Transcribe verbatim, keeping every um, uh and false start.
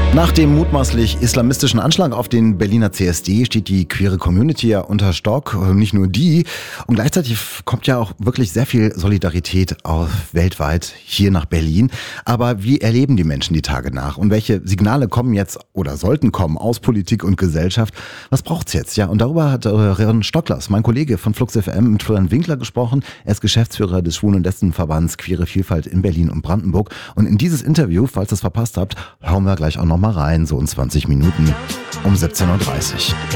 Nach dem mutmaßlich islamistischen Anschlag auf den Berliner C S D steht die queere Community ja unter Stock. Nicht nur die. Und gleichzeitig kommt ja auch wirklich sehr viel Solidarität auf, weltweit hier nach Berlin. Aber wie erleben die Menschen die Tage nach? Und welche Signale kommen jetzt oder sollten kommen aus Politik und Gesellschaft? Was braucht's jetzt? Ja, und darüber hat äh, Ron Stocklers, mein Kollege von Flux F M, mit Florian Winkler gesprochen. Er ist Geschäftsführer des Schwulen- und Lesbenverbands Queere Vielfalt in Berlin und Brandenburg. Und in dieses Interview, falls ihr es verpasst habt, hauen wir gleich auch noch mal rein, so in zwanzig Minuten um siebzehn Uhr dreißig.